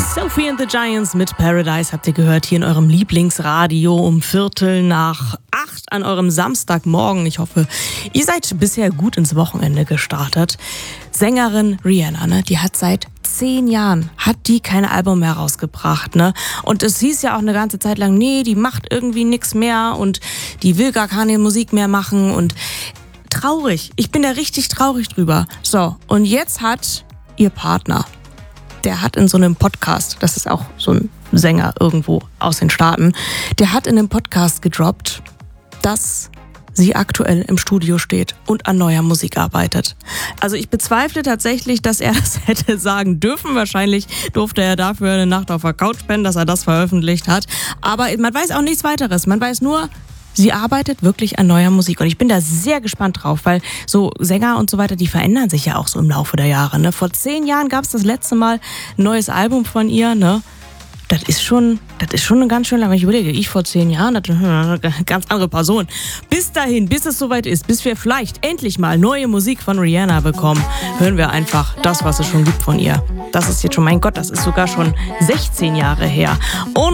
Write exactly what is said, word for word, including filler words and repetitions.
Sophie and the Giants mit Paradise habt ihr gehört hier in eurem Lieblingsradio um Viertel nach acht an eurem Samstagmorgen. Ich hoffe, ihr seid bisher gut ins Wochenende gestartet. Sängerin Rihanna, ne, die hat seit zehn Jahren, hat die kein Album mehr rausgebracht, ne? Und es hieß ja auch eine ganze Zeit lang, nee, die macht irgendwie nichts mehr und die will gar keine Musik mehr machen und traurig. Ich bin da richtig traurig drüber. So, und jetzt hat ihr Partner, der hat in so einem Podcast, das ist auch so ein Sänger irgendwo aus den Staaten, der hat in einem Podcast gedroppt, dass sie aktuell im Studio steht und an neuer Musik arbeitet. Also ich bezweifle tatsächlich, dass er das hätte sagen dürfen. Wahrscheinlich durfte er dafür eine Nacht auf der Couch pennen, dass er das veröffentlicht hat. Aber man weiß auch nichts weiteres. Man weiß nur, sie arbeitet wirklich an neuer Musik. Und ich bin da sehr gespannt drauf, weil so Sänger und so weiter, die verändern sich ja auch so im Laufe der Jahre. Ne? Vor zehn Jahren gab es das letzte Mal ein neues Album von ihr, ne? Das ist schon, das ist schon eine ganz schön lange. Ich überlege, ich vor zehn Jahren, das ist eine ganz andere Person. Bis dahin, bis es soweit ist, bis wir vielleicht endlich mal neue Musik von Rihanna bekommen, hören wir einfach das, was es schon gibt von ihr. Das ist jetzt schon, mein Gott, das ist sogar schon sechzehn Jahre her. Und